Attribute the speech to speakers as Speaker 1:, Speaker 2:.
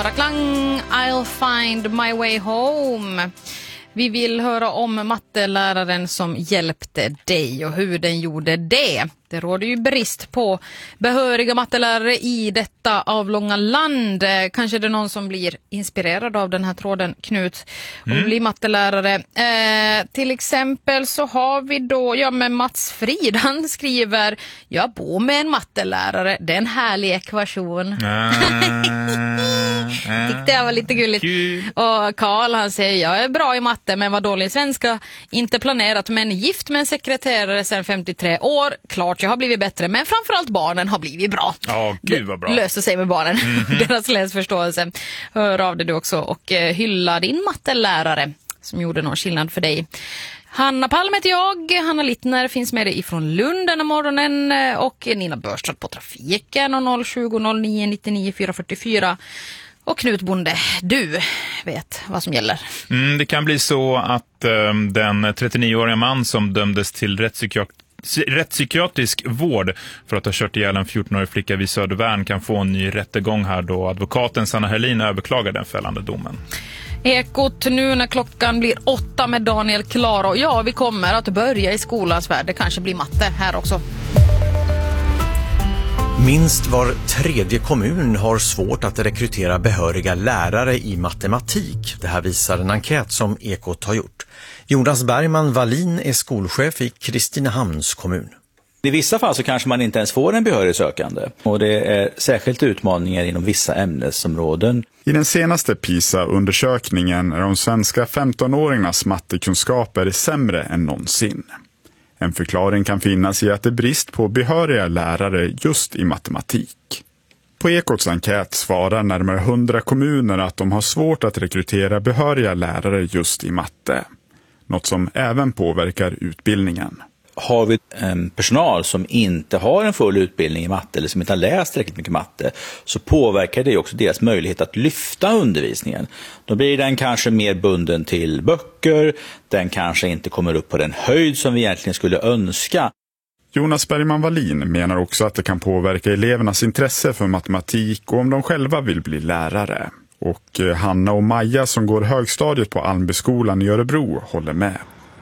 Speaker 1: Klara Klang, I'll find my way home. Vi vill höra om matteläraren som hjälpte dig och hur den gjorde det. Det råder ju brist på behöriga mattelärare i detta avlånga land. Kanske det är någon som blir inspirerad av den här tråden, Knut, och blir mattelärare. Till exempel så har vi då, med Mats Frid, han skriver: jag bor med en mattelärare, det är en härlig ekvation. Tyckte jag var lite gulligt. Och Karl, han säger: jag är bra i matte men var dålig i svenska, inte planerat, men gift med en sekreterare sedan 53 år. Klart jag har blivit bättre, men framförallt barnen har blivit bra.
Speaker 2: Ja, gud vad bra.
Speaker 1: Löser sig med barnen. Deras läsförståelse. Hör av det du också och hylla din mattelärare som gjorde någon skillnad för dig. Hanna Palm heter jag. Hanna Littner finns med dig ifrån Lund den här morgonen, och Nina Börstad på trafiken 020 09 99 444. Och Knut Bonde, du vet vad som gäller.
Speaker 2: Det kan bli så att den 39-åriga man som dömdes till rättspsykiatrisk vård för att ha kört ihjäl en 14-årig flicka vid Södervärn kan få en ny rättegång här då advokaten Sanna Herlin överklagar den fällande domen.
Speaker 1: Ekot nu när klockan blir 8 med Daniel Klaro. Ja, vi kommer att börja i skolans värld. Det kanske blir matte här också.
Speaker 3: Minst var tredje kommun har svårt att rekrytera behöriga lärare i matematik. Det här visar en enkät som Ekot har gjort. Jonas Bergman Wallin är skolchef i Kristinehamns kommun.
Speaker 4: I vissa fall så kanske man inte ens får en behörig sökande. Och det är särskilt utmaningar inom vissa ämnesområden.
Speaker 5: I den senaste PISA-undersökningen är de svenska 15-åringarnas mattekunskaper sämre än någonsin. En förklaring kan finnas i att det är brist på behöriga lärare just i matematik. På Ekots enkät svarar närmare 100 kommuner att de har svårt att rekrytera behöriga lärare just i matte. Något som även påverkar utbildningen.
Speaker 4: Har vi en personal som inte har en full utbildning i matte eller som inte har läst tillräckligt mycket matte, så påverkar det också deras möjlighet att lyfta undervisningen. Då blir den kanske mer bunden till böcker, den kanske inte kommer upp på den höjd som vi egentligen skulle önska.
Speaker 5: Jonas Bergman Wallin menar också att det kan påverka elevernas intresse för matematik och om de själva vill bli lärare. Och Hanna och Maja som går högstadiet på Almbyskolan i Örebro håller med.